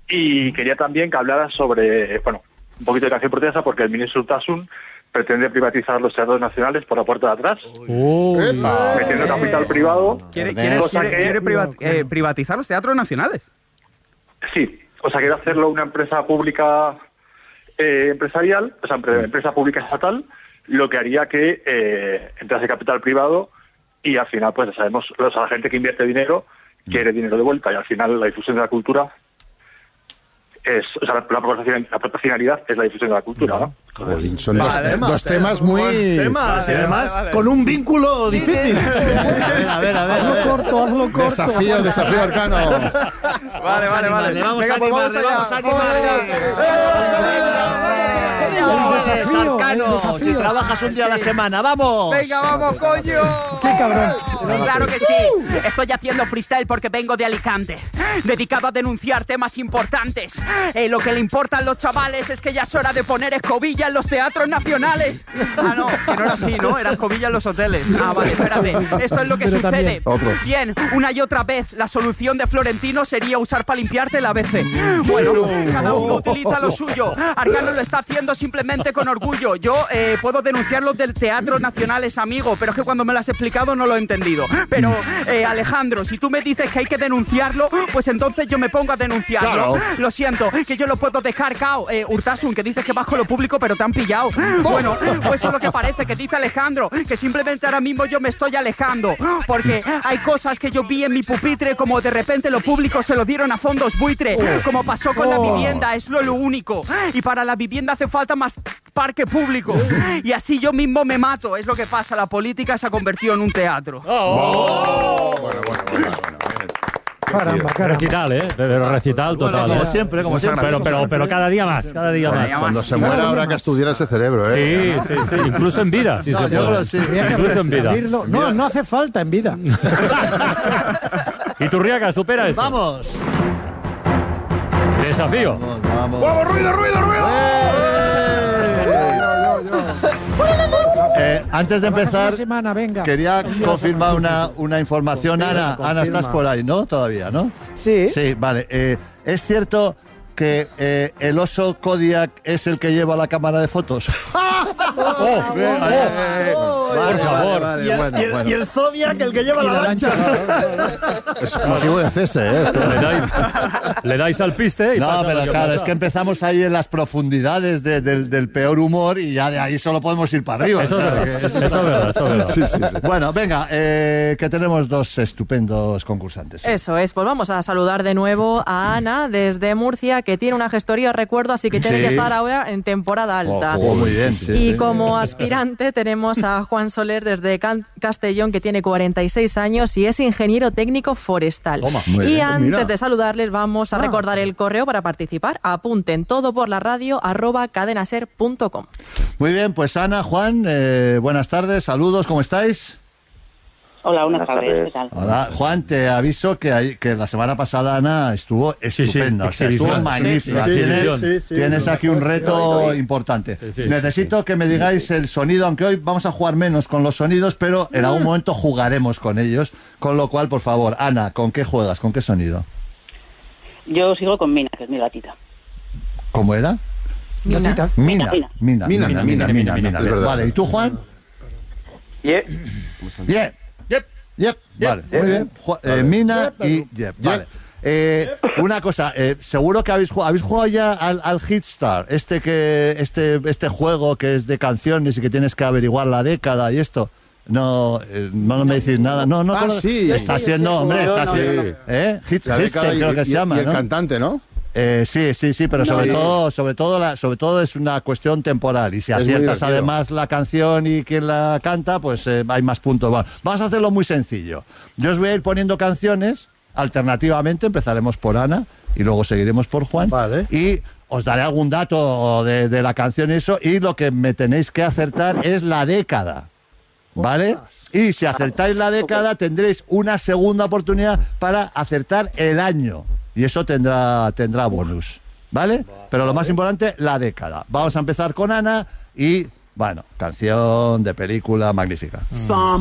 Y quería también que hablaras sobre, bueno, un poquito de canción portuguesa, porque el ministro Urtasun pretende privatizar los teatros nacionales por la puerta de atrás, metiendo capital privado. ¿Quiere privatizar los teatros nacionales? Sí, o sea, quiere hacerlo una empresa pública empresarial, o sea, empresa pública estatal, lo que haría que entrase capital privado y al final, pues ya sabemos, la gente que invierte dinero quiere dinero de vuelta y al final la difusión de la cultura es, o sea, la propia finalidad es la difusión de la cultura, ¿no? Joder, son dos temas muy... Temas, y además con un vínculo difícil. A ver. Hazlo corto. Desafío arcano. Vale. Vamos a desafío, Arcano, si trabajas un día a la semana, ¡vamos! ¡Venga, vamos, coño! ¡Qué cabrón! Claro que sí. Estoy haciendo freestyle porque vengo de Alicante, dedicado a denunciar temas importantes. Lo que le importa a los chavales es que ya es hora de poner escobilla en los teatros nacionales. Ah, no, que no era así, ¿no? Era escobilla en los hoteles. Ah, vale, espérate. Esto es lo que Pero sucede. Otro. Bien, una y otra vez, la solución de Florentino sería usar para limpiarte la BC. Bueno, cada uno utiliza lo suyo. Arcano lo está haciendo simplemente con orgullo. Yo puedo denunciar los del teatros nacionales, amigo, pero es que cuando me lo has explicado no lo he entendido. Pero, Alejandro, si tú me dices que hay que denunciarlo, pues entonces yo me pongo a denunciarlo. Claro. Lo siento, que yo lo puedo dejar cao. Urtasun, que dices que vas con lo público, pero te han pillado. Bueno, pues eso es lo que parece, que dice Alejandro, que simplemente ahora mismo yo me estoy alejando, porque hay cosas que yo vi en mi pupitre, como de repente lo público se lo dieron a fondos buitre, como pasó con la vivienda, es lo único. Y para la vivienda hace falta más parque público. Y así yo mismo me mato, es lo que pasa, la política se ha convertido en un teatro. Bueno. Caramba. Recital, recital total. Como siempre. Pero cada día más. Cuando se muera habrá que estudiar ese cerebro, Sí. Incluso en vida. Sí, No, yo creo que sí. Incluso en vida. No hace falta en vida. Y Turriaga, supera eso. ¡Vamos! Desafío. Vamos. ¡Vamos, ruido! Antes de empezar, Semana, venga. quería confirmar una información. Ana, estás por ahí, ¿no? Todavía, ¿no? Sí. Sí, vale. ¿Es cierto que el oso Kodiak es el que lleva la cámara de fotos? Por favor. Bueno. Y el Zodiac, el que lleva la lancha. Es motivo de cese, Le dais al piste y No, pasa lo pero que claro, pasa. es que empezamos ahí en las profundidades del peor humor y ya de ahí solo podemos ir para arriba. Eso es verdad. Sí. Bueno, venga, que tenemos dos estupendos concursantes. Eso es, pues vamos a saludar de nuevo a Ana desde Murcia, que tiene una gestoría, recuerdo, así que tiene Sí. que estar ahora en temporada alta. Ojo, muy bien. Y como aspirante tenemos a Juan Soler desde Castellón, que tiene 46 años y es ingeniero técnico forestal. Toma. Muy Y bien, antes mira. de saludarles vamos a recordar el correo para participar. Apunten todo por la radio @cadenaser.com. Muy bien, pues Ana, Juan, buenas tardes, saludos, ¿cómo estáis? Hola, buenas tardes. ¿Qué tal? Hola, Juan, te aviso que la semana pasada Ana estuvo estupenda, o sea, estuvo exhibición. magnífica. Tienes aquí un reto importante. Necesito que me digáis el sonido, aunque hoy vamos a jugar menos con los sonidos, pero en algún momento jugaremos con ellos, con lo cual, por favor, Ana, ¿con qué juegas? ¿Con qué sonido? Yo sigo con Mina, que es mi gatita. ¿Cómo era? Gatita. Mina. Mina. Es verdad. Vale, ¿y tú, Juan? Bien. Vale, muy bien. Mina y Yep. Vale. Una cosa, seguro que habéis jugado ya al Hitstar, este juego que es de canciones y que tienes que averiguar la década y esto. No me decís nada. No. Sí. Está siendo, hombre, está siendo. Hitstar creo que se llama, y el ¿no? cantante, ¿no? Sí, pero sobre todo es una cuestión temporal y si Es muy aciertas divertido. además la canción y quien la canta, pues hay más puntos. Bueno, vamos a hacerlo muy sencillo. Yo os voy a ir poniendo canciones, alternativamente empezaremos por Ana y luego seguiremos por Juan. Vale. Y os daré algún dato de la canción y eso, y lo que me tenéis que acertar es la década, ¿vale? Y si acertáis la década tendréis una segunda oportunidad para acertar el año. Y eso tendrá bonus, ¿vale? Pero lo más importante, la década. Vamos a empezar con Ana y, bueno, canción de película magnífica.